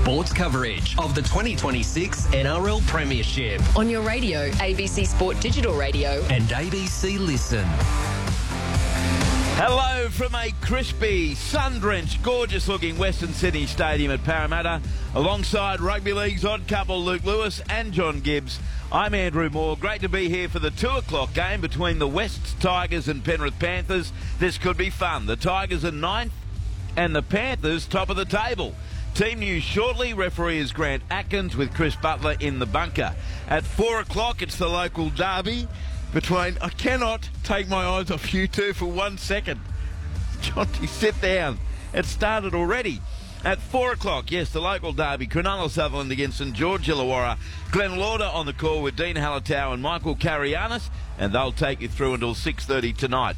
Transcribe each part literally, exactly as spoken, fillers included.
sports coverage of the twenty twenty-six N R L Premiership. On your radio, A B C Sport Digital Radio. And A B C Listen. Hello from a crispy, sun-drenched, gorgeous-looking Western Sydney Stadium at Parramatta, alongside Rugby League's odd couple Luke Lewis and John Gibbs. I'm Andrew Moore. Great to be here for the two o'clock game between the Wests Tigers and Penrith Panthers. This could be fun. The Tigers are ninth and the Panthers top of the table. Team news shortly. Referee is Grant Atkins with Chris Butler in the bunker. At four o'clock, it's the local derby between... I cannot take my eyes off you two for one second. Jonty, sit down. It started already. At four o'clock, yes, the local derby, Cronulla Sutherland against St George Illawarra. Glenn Lauder on the call with Dean Hallertau and Michael Carianis, and they'll take you through until six thirty tonight.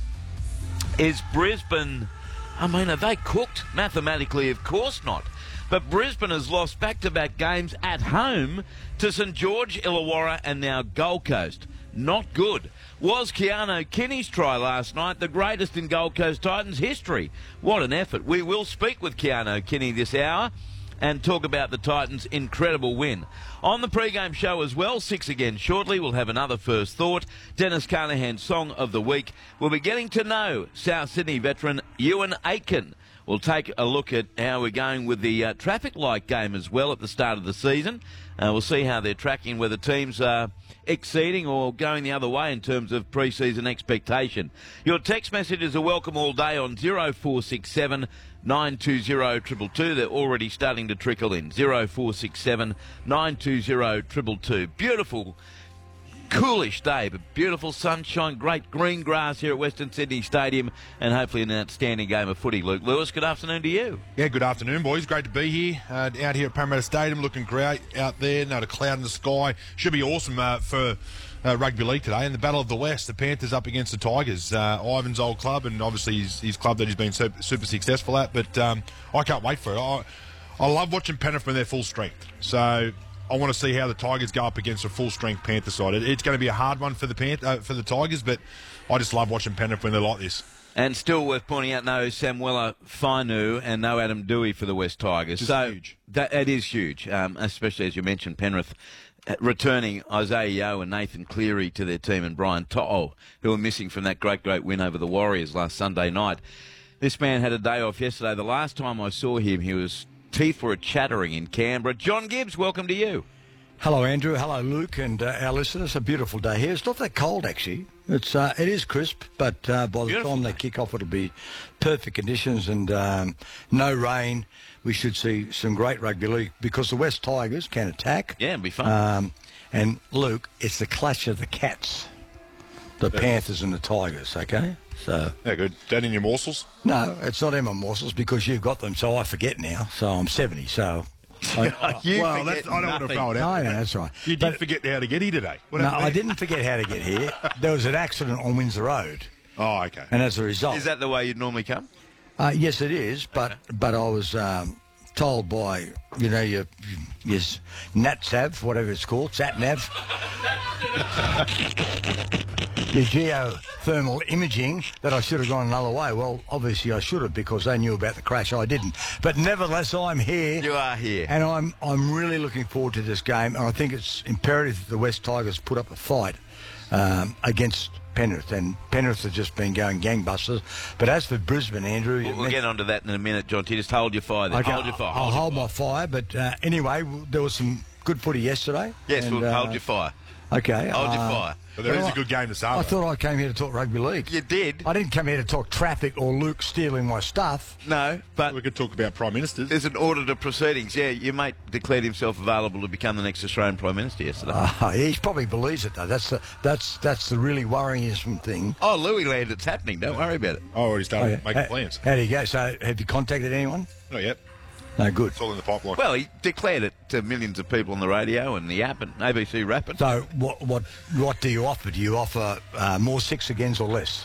Is Brisbane... I mean, are they cooked? Mathematically, of course not. But Brisbane has lost back-to-back games at home to St George, Illawarra and now Gold Coast. Not good. Was Keanu Kinney's try last night the greatest in Gold Coast Titans history? What an effort. We will speak with Keanu Kinney this hour and talk about the Titans' incredible win. On the pre-game show as well, six again shortly, we'll have another first thought. Dennis Carnahan's Song of the Week. We'll be getting to know South Sydney veteran Ewan Aitken. We'll take a look at how we're going with the uh, traffic light game as well at the start of the season. Uh, we'll see how they're tracking, whether teams are exceeding or going the other way in terms of pre-season expectation. Your text messages are welcome all day on oh four six seven, nine two oh, two two two. They're already starting to trickle in. oh four six seven, nine two oh, two two two. Beautiful, coolish day, but beautiful sunshine, great green grass here at Western Sydney Stadium, and hopefully an outstanding game of footy. Luke Lewis, good afternoon to you. Yeah, good afternoon, boys. Great to be here, uh, out here at Parramatta Stadium, looking great out there. Not a cloud in the sky. Should be awesome uh, for uh, Rugby League today. And the Battle of the West, the Panthers up against the Tigers. Uh, Ivan's old club, and obviously his, his club that he's been super, super successful at. But um, I can't wait for it. I, I love watching Penrith when they're full strength. So I want to see how the Tigers go up against a full-strength Panther side. It, it's going to be a hard one for the Panth- uh, for the Tigers, but I just love watching Penrith when they're like this. And still worth pointing out, no Samuela Fainu and no Adam Dewey for the West Tigers. Just so huge. That, it is huge, um, especially as you mentioned, Penrith uh, returning Isaiah Yeo and Nathan Cleary to their team, and Brian To'o, who are missing from that great, great win over the Warriors last Sunday night. This man had a day off yesterday. The last time I saw him, he was teeth were chattering in Canberra. John Gibbs, welcome to you. Hello, Andrew. Hello, Luke, and uh, our listeners. A beautiful day here. It's not that cold, actually. It's uh, it is crisp, but uh, by the Beautiful time they kick off, it'll be perfect conditions and um, no rain. We should see some great rugby league because the West Tigers can attack. Yeah, it'll be fun. Um, and Luke, it's the clash of the cats, the Panthers and the Tigers. Okay, so Yeah, good. That in your morsels? no, it's not Emma Morsels because you've got them. So I forget now. So I'm seventy. So. I, You well, forget that's, I don't want to nothing. throw it No, out. yeah, that's right. You did But- forget how to get here today. What No, happened I there? didn't forget how to get here. There was an accident on Windsor Road, Oh, okay. and as a result, Is that the way you'd normally come? uh, yes, it is. But but I was um, told by you know your your NatSav, whatever it's called, SatNav, your geothermal imaging, that I should have gone another way. Well, obviously I should have because they knew about the crash. I didn't. But nevertheless, I'm here. You are here. And I'm I'm really looking forward to this game, and I think it's imperative that the West Tigers put up a fight um, against Penrith, and Penrith have just been going gangbusters. But as for Brisbane, Andrew... We'll, we'll get onto that in a minute, John. T. Just hold your fire there. Okay, Hold your fire. I'll hold hold your my fire, but uh, anyway, w- there was some good footy yesterday. Yes, and, we'll uh, hold your fire. Okay. Hold your uh, fire. But there is a good game to start I with. thought I came here to talk rugby league. You did. I didn't come here to talk traffic or Luke stealing my stuff. No, but We could talk about Prime Ministers. there's an order to proceedings. Yeah, your mate declared himself available to become the next Australian Prime Minister yesterday. Uh, he probably believes it, though. That's the, that's, that's the really worrying thing. oh, Louis Land, it's happening. Don't worry about it. I already started Oh, yeah. making How- plans. How do you go? So have you contacted anyone? Not yet. No, good. It's all in the pipeline. Well, he declared it to millions of people on the radio and the app and A B C Rapid. So what what what do you offer? Do you offer uh, more six agains or less?